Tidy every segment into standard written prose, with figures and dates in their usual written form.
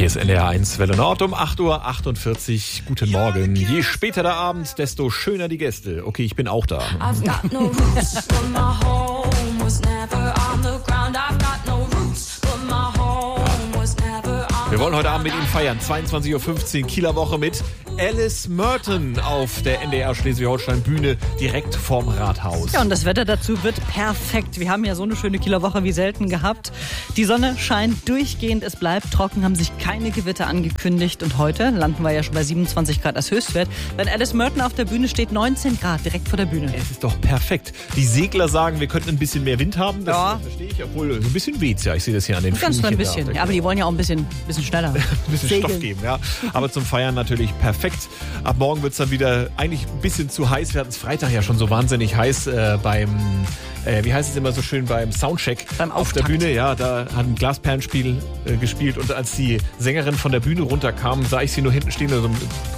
Hier ist NDR1 Welle Nord um 8.48 Uhr. Guten Morgen. Je später der Abend, desto schöner die Gäste. Okay, ich bin auch da. Wir wollen heute Abend mit Ihnen feiern. 22.15 Uhr, Kieler Woche mit Alice Merton auf der NDR Schleswig-Holstein-Bühne direkt vorm Rathaus. Ja, und das Wetter dazu wird perfekt. Wir haben ja so eine schöne Kieler Woche wie selten gehabt. Die Sonne scheint durchgehend, es bleibt trocken, haben sich keine Gewitter angekündigt. Und heute landen wir ja schon bei 27 Grad als Höchstwert. Wenn Alice Merton auf der Bühne steht, 19 Grad direkt vor der Bühne. Es ist doch perfekt. Die Segler sagen, wir könnten ein bisschen mehr Wind haben. Das verstehe ich, obwohl so ein bisschen weht's ja. Ich sehe das hier an den Ganz Fliegen. ein bisschen. Ja, aber die wollen ja auch ein bisschen schneller. ein bisschen segeln. Stoff geben, ja. Aber zum Feiern natürlich perfekt. Ab morgen wird es dann wieder eigentlich ein bisschen zu heiß. Wir hatten es Freitag ja schon so wahnsinnig heiß beim, wie heißt es immer so schön, beim Soundcheck beim auf der Bühne. Ja, da hat ein Glasperlenspiel gespielt und als die Sängerin von der Bühne runterkam, sah ich sie nur hinten stehen, also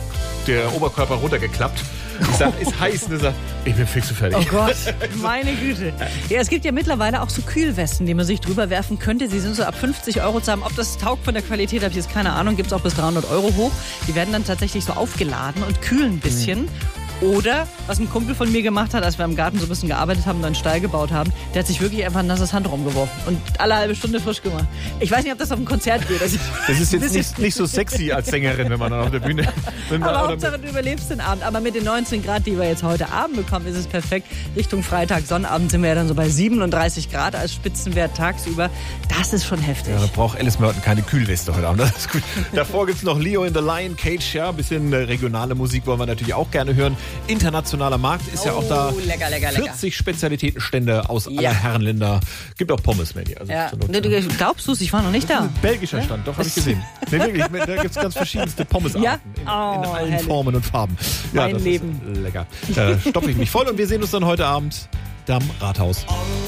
der Oberkörper runtergeklappt. Ich sag, ist heiß. Und er sagt, ich bin fix und fertig. Oh Gott, meine Güte. Ja, es gibt ja mittlerweile auch so Kühlwesten, die man sich drüber werfen könnte. Sie sind so ab 50 € zu haben. Ob das taugt von der Qualität, habe ich jetzt keine Ahnung. Gibt es auch bis 300 € hoch. Die werden dann tatsächlich so aufgeladen und kühlen ein bisschen. Oder, was ein Kumpel von mir gemacht hat, als wir im Garten so ein bisschen gearbeitet haben und einen Stall gebaut haben, der hat sich wirklich einfach ein nasses Handtuch umgeworfen und alle halbe Stunde frisch gemacht. Ich weiß nicht, ob das auf ein Konzert geht. Das ist jetzt nicht so sexy als Sängerin, wenn man dann auf der Bühne... Aber Hauptsache, du überlebst den Abend. Aber mit den 19 Grad, die wir jetzt heute Abend bekommen, ist es perfekt. Richtung Freitag, Sonnabend sind wir ja dann so bei 37 Grad als Spitzenwert tagsüber. Das ist schon heftig. Ja, da braucht Alice Merton keine Kühlweste heute Abend. Das ist gut. Davor gibt es noch Leo in the Lion Cage. Ja, ein bisschen regionale Musik wollen wir natürlich auch gerne hören. Internationaler Markt ist ja auch da. Lecker. 40 Spezialitätenstände aus aller Herrenländer. Gibt auch Pommes, Mandy. Also ja. Glaubst du es? Ich war noch nicht da. Belgischer Stand, doch, habe ich gesehen. Nee, wirklich, da gibt es ganz verschiedenste Pommesarten. Ja? In allen Formen und Farben. Ja, mein das Leben. Ist lecker. Da stopfe ich mich voll und wir sehen uns dann heute Abend am Rathaus.